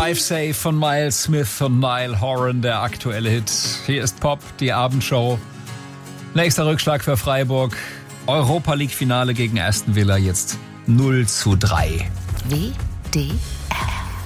Drive Safe von Miles Smith und Niall Horan, der aktuelle Hit. Hier ist Pop, die Abendshow. Nächster Rückschlag für Freiburg. Europa League Finale gegen Aston Villa, jetzt 0:3. WDR